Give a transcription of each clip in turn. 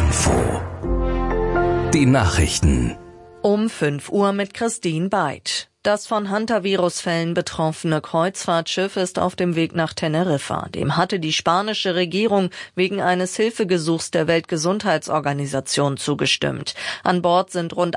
Info. Die Nachrichten. Um 5 Uhr mit Christine Beid. Das von Hantavirus-Fällen betroffene Kreuzfahrtschiff ist auf dem Weg nach Teneriffa. Dem hatte die spanische Regierung wegen eines Hilfegesuchs der Weltgesundheitsorganisation zugestimmt. An Bord sind rund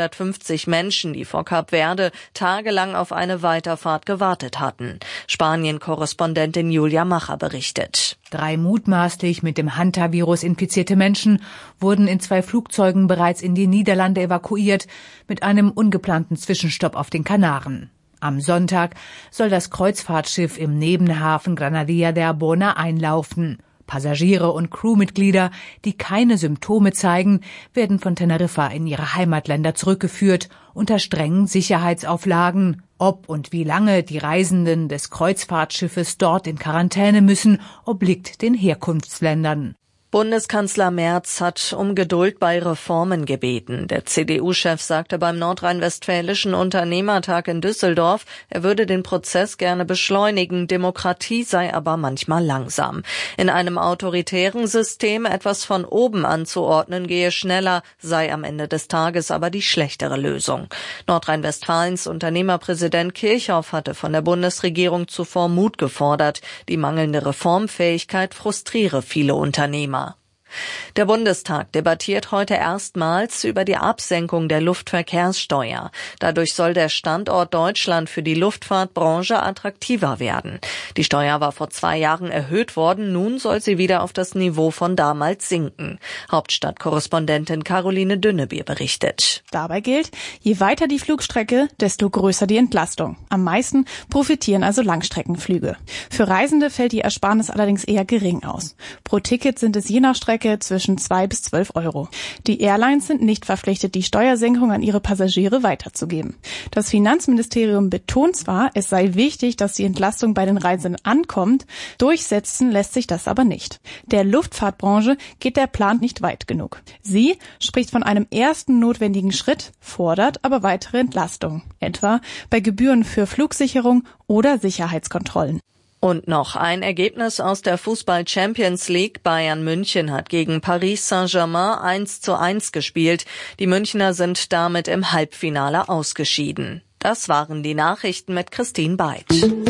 150 Menschen, die vor Kap Verde tagelang auf eine Weiterfahrt gewartet hatten. Spanien-Korrespondentin Julia Macher berichtet. 3 mutmaßlich mit dem Hantavirus infizierte Menschen wurden in 2 Flugzeugen bereits in die Niederlande evakuiert, mit einem ungeplanten Zwischenstopp auf den Kanaren. Am Sonntag soll das Kreuzfahrtschiff im Nebenhafen Granadilla de Arbona einlaufen. Passagiere und Crewmitglieder, die keine Symptome zeigen, werden von Teneriffa in ihre Heimatländer zurückgeführt, unter strengen Sicherheitsauflagen. Ob und wie lange die Reisenden des Kreuzfahrtschiffes dort in Quarantäne müssen, obliegt den Herkunftsländern. Bundeskanzler Merz hat um Geduld bei Reformen gebeten. Der CDU-Chef sagte beim Nordrhein-Westfälischen Unternehmertag in Düsseldorf, er würde den Prozess gerne beschleunigen, Demokratie sei aber manchmal langsam. In einem autoritären System etwas von oben anzuordnen gehe schneller, sei am Ende des Tages aber die schlechtere Lösung. Nordrhein-Westfalens Unternehmerpräsident Kirchhoff hatte von der Bundesregierung zuvor Mut gefordert. Die mangelnde Reformfähigkeit frustriere viele Unternehmer. Der Bundestag debattiert heute erstmals über die Absenkung der Luftverkehrssteuer. Dadurch soll der Standort Deutschland für die Luftfahrtbranche attraktiver werden. Die Steuer war vor 2 Jahren erhöht worden, nun soll sie wieder auf das Niveau von damals sinken. Hauptstadtkorrespondentin Caroline Dünnebier berichtet. Dabei gilt, je weiter die Flugstrecke, desto größer die Entlastung. Am meisten profitieren also Langstreckenflüge. Für Reisende fällt die Ersparnis allerdings eher gering aus. Pro Ticket sind es je nach Strecke zwischen 2 bis 12 Euro. Die Airlines sind nicht verpflichtet, die Steuersenkung an ihre Passagiere weiterzugeben. Das Finanzministerium betont zwar, es sei wichtig, dass die Entlastung bei den Reisenden ankommt, durchsetzen lässt sich das aber nicht. Der Luftfahrtbranche geht der Plan nicht weit genug. Sie spricht von einem ersten notwendigen Schritt, fordert aber weitere Entlastung, etwa bei Gebühren für Flugsicherung oder Sicherheitskontrollen. Und noch ein Ergebnis aus der Fußball-Champions League. Bayern München hat gegen Paris Saint-Germain 1:1 gespielt. Die Münchner sind damit im Halbfinale ausgeschieden. Das waren die Nachrichten mit Christine Beid.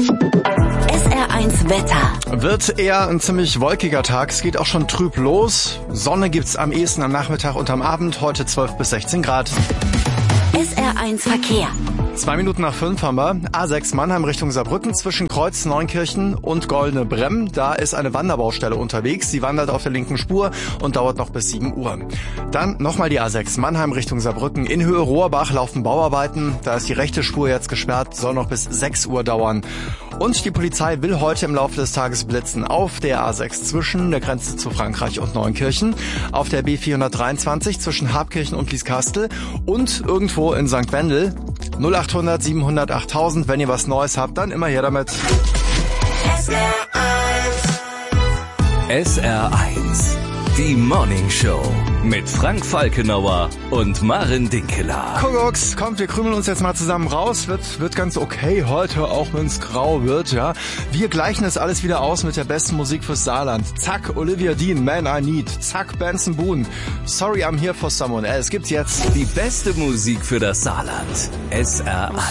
SR1 Wetter. Wird eher ein ziemlich wolkiger Tag. Es geht auch schon trüb los. Sonne gibt's am ehesten am Nachmittag und am Abend. Heute 12 bis 16 Grad. SR1 Verkehr. 2 Minuten nach 5 haben wir A6 Mannheim Richtung Saarbrücken zwischen Kreuz Neunkirchen und Goldene Bremm. Da ist eine Wanderbaustelle unterwegs. Sie wandert auf der linken Spur und dauert noch bis 7 Uhr. Dann nochmal die A6 Mannheim Richtung Saarbrücken. In Höhe Rohrbach laufen Bauarbeiten. Da ist die rechte Spur jetzt gesperrt, soll noch bis 6 Uhr dauern. Und die Polizei will heute im Laufe des Tages blitzen auf der A6 zwischen der Grenze zu Frankreich und Neunkirchen, auf der B423 zwischen Habkirchen und Blieskastel und irgendwo in St. Wendel. 0800 700 8000, wenn ihr was Neues habt, dann immer her damit. SR1, die Morning Show mit Frank Falkenauer und Maren Dinkeler. Kuckucks, kommt, wir krümeln uns jetzt mal zusammen raus. Wird ganz okay heute, auch wenn es grau wird, ja. Wir gleichen das alles wieder aus mit der besten Musik fürs Saarland. Zack, Olivia Dean, Man I Need. Zack, Benson Boone, Sorry I'm Here for Someone Else. Gibt's jetzt. Die beste Musik für das Saarland. SR1.